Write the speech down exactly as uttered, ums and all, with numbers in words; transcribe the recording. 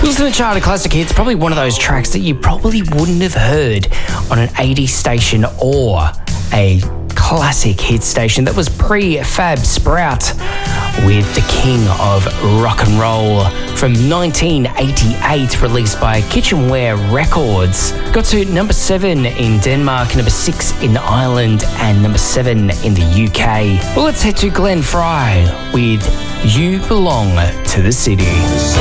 Listen to Charter Classic Hits, probably one of those tracks that you probably wouldn't have heard on an eighties station or a classic hit station. That was pre-Fab Sprout with The King of Rock and Roll from nineteen eighty-eight, released by Kitchenware Records. Got to number seven in Denmark, number six in Ireland, and number seven in the U K. Well, let's head to Glenn Fry with You Belong to the City.